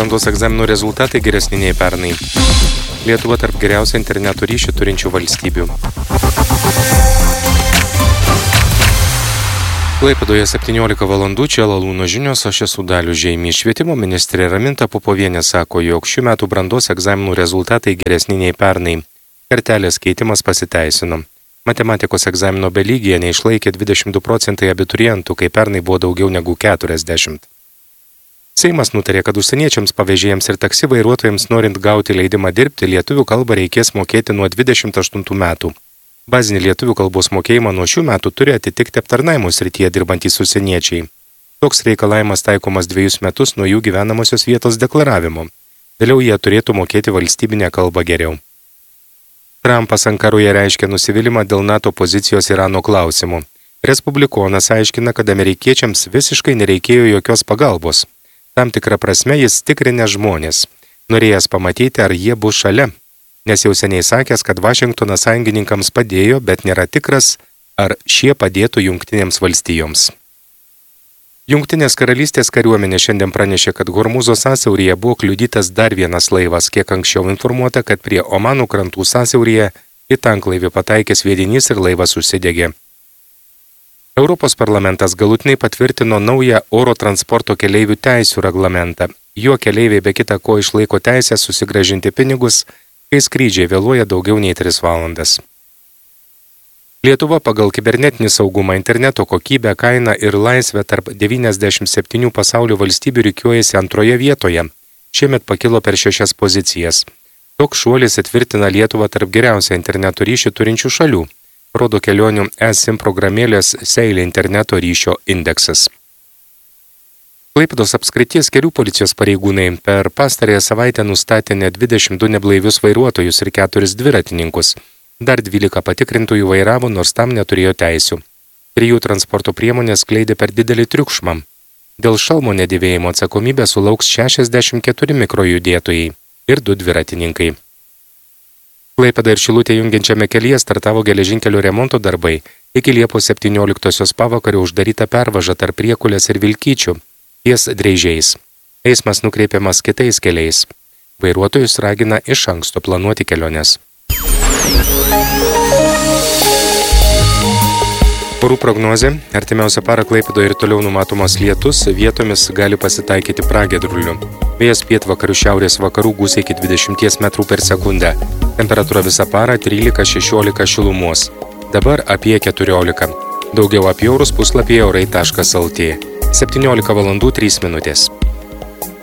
brandos egzaminų rezultatai geresni nei pernai. Lietuva tarp geriausią interneto ryšį turinčių valstybių. Klaipėdoje 17 valandų, čia Lalūno žinios, aš esu Dalius Žeimys. Švietimo ministrė Raminta Popovienė sako, jog šių metų brandos egzaminų rezultatai geresni nei pernai. Kartelės keitimas pasiteisino. Matematikos egzamino belygyje neišlaikė 22% abiturientų, kai pernai buvo daugiau negu 40. Seimas nutarė, kad užsieniečiams, pavėžėjams ir taksi vairuotojams norint gauti leidimą dirbti, lietuvių kalbą reikės mokėti nuo 28 metų. Bazinį lietuvių kalbos mokėjimą nuo šių metų turi atitikti aptarnavimo srityje dirbantys užsieniečiai. Toks reikalavimas taikomas 2 metus nuo jų gyvenamosios vietos deklaravimo. Vėliau jie turėtų mokėti valstybinę kalbą geriau. Trumpas Ankaroje reiškia nusivylimą dėl NATO pozicijos Irano klausimų. Respublikonas aiškina, kad amerikiečiams visiškai nereikėjo jokios pagalbos. Tam tikrą prasme jis tikrinę žmonės, norėjęs pamatyti, ar jie bus šalia, nes jau seniai sakęs, kad Vašingtonas sąjungininkams padėjo, bet nėra tikras, ar šie padėtų Jungtinėms valstijoms. Jungtinės karalystės kariuomenė šiandien pranešė, kad Hormūzo sąsiauryje buvo kliudytas dar vienas laivas, kiek anksčiau informuota, kad prie Omano krantų sąsiauryje į tanklaivį pataikė sviedinys ir laivas užsidegė. Europos parlamentas galutinai patvirtino naują oro transporto keleivių teisių reglamentą. Juo keleiviai be kita ko išlaiko teisę susigrąžinti pinigus, kai skrydžiai vėluoja daugiau nei 3 valandas. Lietuva pagal kibernetinį saugumą, interneto kokybę, kainą ir laisvę tarp 97 pasaulio valstybių rikiuojasi antroje vietoje. Šiemet pakilo per 6 pozicijas. Toks šuolis įtvirtina Lietuvą tarp geriausią interneto ryšį turinčių šalių, rodo kelionių eSIM programėlės Seilė interneto ryšio indeksas. Klaipėdos apskrities kelių policijos pareigūnai per pastarąją savaitę nustatė net 22 neblaivius vairuotojus ir 4 dviratininkus. Dar 12 patikrintųjų vairavo, nors tam neturėjo teisių. 3 transporto priemonės skleidė per didelį triukšmą. Dėl šalmo nedėvėjimo atsakomybę sulauks 64 mikrojudėtojai ir 2 dviratininkai. Klaipėdą ir Šilutę jungiančiame kelyje startavo geležinkelio remonto darbai. Iki Liepos 17 pavakario uždaryta pervaža tarp Priekulės ir Vilkyčių ties Dreižiais. Eismas nukreipiamas kitais keliais. Vairuotojus ragina iš anksto planuoti keliones. Orų prognozė. Artimiausią parą Klaipėdoje ir toliau numatomas lietus, vietomis gali pasitaikyti pragiedrulių. Vėjas pietvakarių šiaurės vakarų gūsiai iki 20 metrų per sekundę. Temperatūra visą parą 13-16 šilumos. Dabar apie 14. Daugiau apie orus puslapyje orai.lt. 17 valandų 3 minutės.